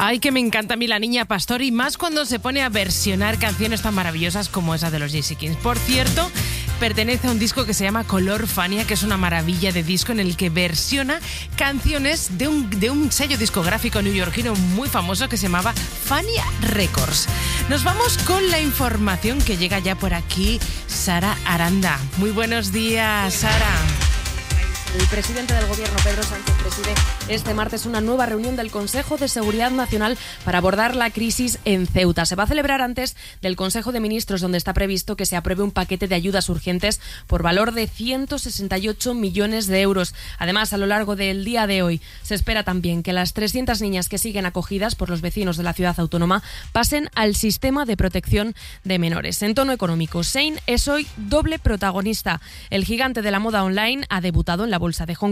Ay, que me encanta a mí la Niña Pastor, y más cuando se pone a versionar canciones tan maravillosas como esa de los Gypsy Kings. Por cierto, pertenece a un disco que se llama Color Fania, que es una maravilla de disco en el que versiona canciones de un sello discográfico neoyorquino muy famoso que se llamaba Fania Records. Nos vamos con la información que llega ya por aquí, Sara Aranda. Muy buenos días, Sara. El presidente del Gobierno, Pedro Sánchez, preside este martes una nueva reunión del Consejo de Seguridad Nacional para abordar la crisis en Ceuta. Se va a celebrar antes del Consejo de Ministros, donde está previsto que se apruebe un paquete de ayudas urgentes por valor de 168 millones de euros. Además, a lo largo del día de hoy, se espera también que las 300 niñas que siguen acogidas por los vecinos de la ciudad autónoma pasen al sistema de protección de menores. En tono económico, Shein es hoy doble protagonista. El gigante de la moda online ha debutado en la bolsa de Hong